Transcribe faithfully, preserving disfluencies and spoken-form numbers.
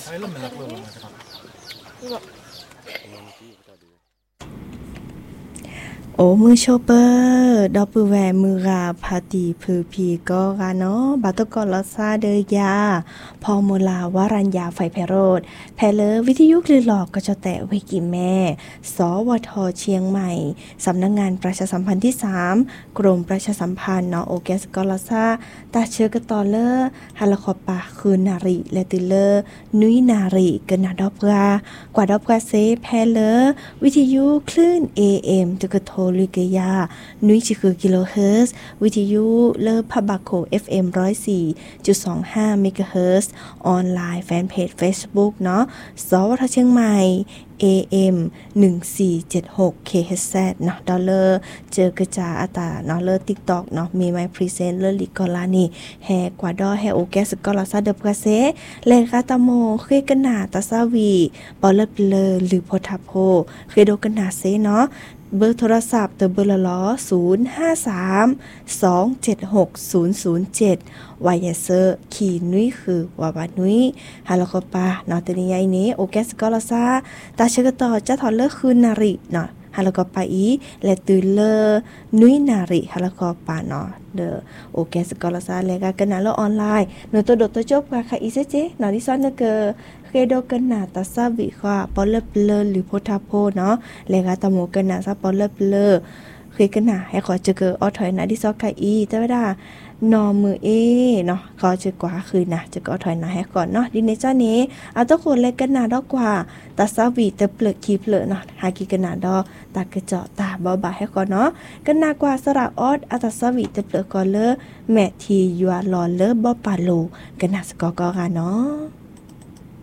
โอ้มือโชเปอร์ดอปือแวมือราพาตีพือพีก็กาเนาะบาตกอลซาเดยาพอโมลาวารัญญาไฟแพโรดแพเลอวิทยุคลือหลอกก็จะแตะวิกิแม่สวทเชียงใหม่สำนักงานประชาสัมพันธ์ที่สามกรมประชาสัมพันธ์เนาะโอแกสกอลซาตาเชื้อกตอเลอร์ฮาลคอปาคืนนาริและติเลอร์นุยนาริกันนาดอปกากว่าดอปกาเซแพเลอวิทยุคลื่น เอ เอ็ม ตกโทลิกยานุยชิคือกิโลเฮิรตซ์วิทยุเลอพะบักโค เอฟ เอ็ม หนึ่งร้อยสี่จุดสองห้า เมกะเฮิรตซ์ออนไลน์แฟนเพจ Facebook เนาะสวทเชียงใหม่ เอ เอ็ม หนึ่งสี่เจ็ดหก เค เอช แซด เนาะดอลลาร์เจอกระจาอัตาเนาะเลอ TikTok เนาะมีไมพรีเซนต์เลอลิกอลานี่แฮกว่าดอแฮโอแกสกอลาซาเดบกาเซเลกาตาโมเคกันนาตาซาวีปอลเลเลอหรือโพทาโพเคโดกันนาเซเนาะเบอร์โทรศัพท์เตอเบอร์ละล้อศูนย์ ห้า สาม สอง เจ็ด หก ศูนย์ ศูนย์ เจ็ดวายเซอร์ขีนุ้ยคือวาบานุ้ยฮาลโคปาเนาะตนี้ไอ้นี้โอแกสกอลาซาตาเชกต่อจะถอนเลิกคืนนาริเนาะฮาลโคปาอีและตือเลอนุ้ยนาริฮาลโคปาเนาะเดอโอแกสกอลาซาเลกากันนาโลออนไลน์เนตัวโดดตัวจบกะค่ะอีเซเจเนาะที่ซ้อนเนเกอเคโดกันนาตาซาวิค่ะปอลเลเปลหรือโพทาโพเนาะเลกาตาโมกันนาซาปอลเลเปลเคยกันนาให้ขอเจอเกออถอยนะที่ซอกไกอีแต่ว่านอมือเอเนาะขอเจอกว่าคืนนะจะก็ถอยนะให้ก่อนเนาะดิในจ้านี้เอาตะโคนเล็กกันนาดอกกว่าตาซาวิตะเปลือกคีเปลือกเนาะหากิกันนาดอตากระเจาะตาบ่บ่ให้ก่อนเนาะกันนากว่าสระออดอาตาซาวิตะเปลือกก่อนเลอแม่ทียัวรอเลอบ่ปาโลกันนาสกอก็กันเนาะ